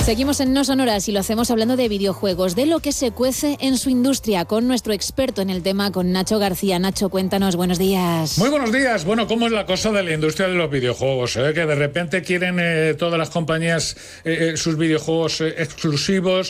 Seguimos en No Sonoras y lo hacemos hablando de videojuegos, de lo que se cuece en su industria, con nuestro experto en el tema, con Nacho García. Nacho, cuéntanos, buenos días. Muy buenos días. Bueno, ¿cómo es la cosa de la industria de los videojuegos? Que de repente quieren todas las compañías sus videojuegos exclusivos,